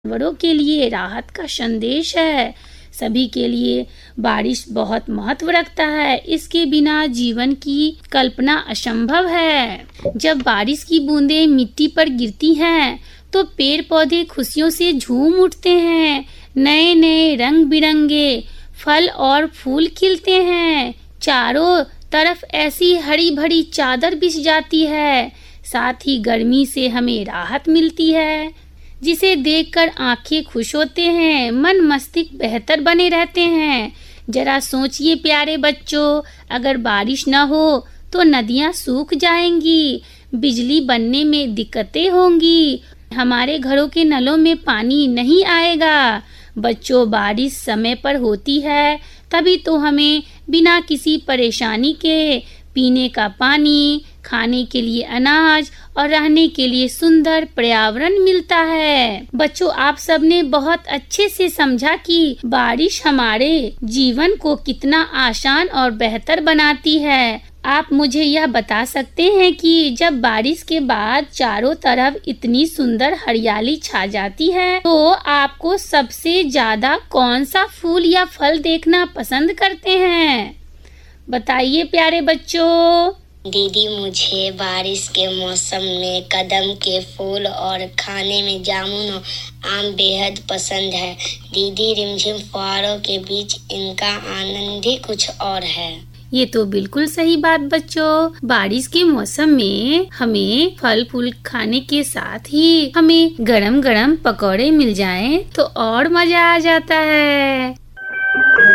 जानवरों के लिए राहत का संदेश है। सभी के लिए बारिश बहुत महत्व रखता है। इसके बिना जीवन की कल्पना असंभव है। जब बारिश की बूंदें मिट्टी पर गिरती हैं, तो पेड़ पौधे खुशियों से झूम उठते हैं। नए नए रंग बिरंगे फल और फूल खिलते हैं। चारों तरफ ऐसी हरी भरी चादर बिछ जाती है। साथ ही गर्मी से हमें राहत मिलती है, जिसे देखकर आंखें खुश होते हैं, मन मस्तिष्क बेहतर बने रहते हैं। जरा सोचिए प्यारे बच्चों, अगर बारिश न हो तो नदियां सूख जाएंगी, बिजली बनने में दिक्कतें होंगी, हमारे घरों के नलों में पानी नहीं आएगा। बच्चों, बारिश समय पर होती है तभी तो हमें बिना किसी परेशानी के पीने का पानी, खाने के लिए अनाज और रहने के लिए सुंदर पर्यावरण मिलता है। बच्चों, आप सबने बहुत अच्छे से समझा कि बारिश हमारे जीवन को कितना आसान और बेहतर बनाती है। आप मुझे यह बता सकते हैं कि जब बारिश के बाद चारों तरफ इतनी सुंदर हरियाली छा जाती है, तो आपको सबसे ज्यादा कौन सा फूल या फल देखना पसंद करते हैं? बताइए प्यारे बच्चों। दीदी, मुझे बारिश के मौसम में कदम के फूल और खाने में जामुन और आम बेहद पसंद है। दीदी, रिमझिम फुहारों के बीच इनका आनंद ही कुछ और है। ये तो बिल्कुल सही बात बच्चों। बारिश के मौसम में हमें फल फूल खाने के साथ ही हमें गरम गरम पकौड़े मिल जाएं तो और मजा आ जाता है।